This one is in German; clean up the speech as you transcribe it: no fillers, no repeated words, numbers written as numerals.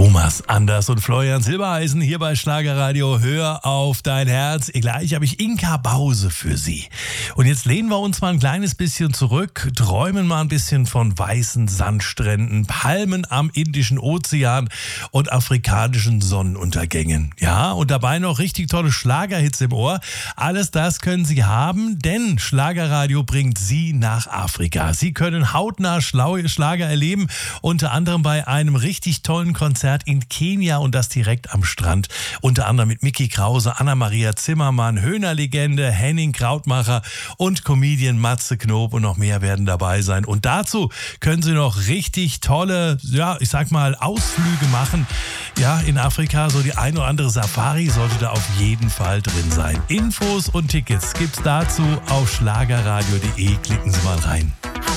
Thomas Anders und Florian Silbereisen hier bei Schlagerradio. Hör auf dein Herz. Gleich habe ich Inka Bause für Sie. Und jetzt lehnen wir uns mal ein kleines bisschen zurück, träumen mal ein bisschen von weißen Sandstränden, Palmen am Indischen Ozean und afrikanischen Sonnenuntergängen. Ja, und dabei noch richtig tolle Schlagerhits im Ohr. Alles das können Sie haben, denn Schlagerradio bringt Sie nach Afrika. Sie können hautnah Schlager erleben, unter anderem bei einem richtig tollen Konzert in Kenia und das direkt am Strand. Unter anderem mit Micky Krause, Anna-Maria Zimmermann, Höhner-Legende, Henning Krautmacher und Comedian Matze Knob und noch mehr werden dabei sein. Und dazu können Sie noch richtig tolle, ja, ich sag mal, Ausflüge machen. Ja, in Afrika, so die ein oder andere Safari sollte da auf jeden Fall drin sein. Infos und Tickets gibt's dazu auf schlagerradio.de. Klicken Sie mal rein.